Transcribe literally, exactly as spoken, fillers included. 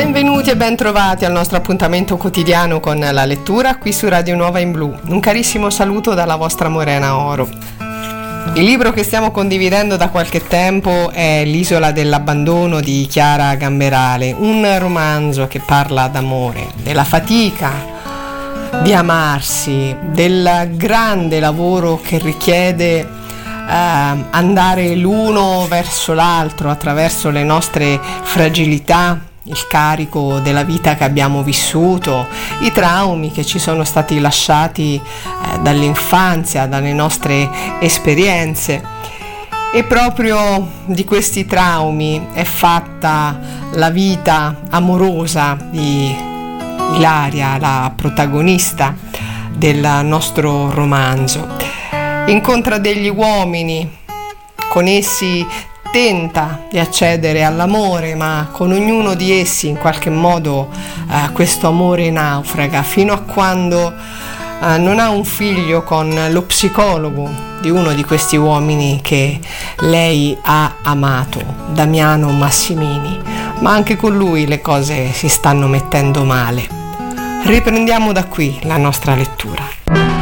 Benvenuti e bentrovati al nostro appuntamento quotidiano con la lettura qui su Radio Nuova in Blu. Un carissimo saluto dalla vostra Morena Oro. Il libro che stiamo condividendo da qualche tempo è L'isola dell'abbandono di Chiara Gamberale, un romanzo che parla d'amore, della fatica di amarsi, del grande lavoro che richiede Uh, andare l'uno verso l'altro attraverso le nostre fragilità, il carico della vita che abbiamo vissuto, i traumi che ci sono stati lasciati uh, dall'infanzia, dalle nostre esperienze. E proprio di questi traumi è fatta la vita amorosa di Ilaria, la protagonista del nostro romanzo. Incontra degli uomini, con essi tenta di accedere all'amore, ma con ognuno di essi in qualche modo eh, questo amore naufraga, fino a quando eh, non ha un figlio con lo psicologo di uno di questi uomini che lei ha amato, Damiano Massimini. Ma anche con lui le cose si stanno mettendo male. Riprendiamo da qui la nostra lettura.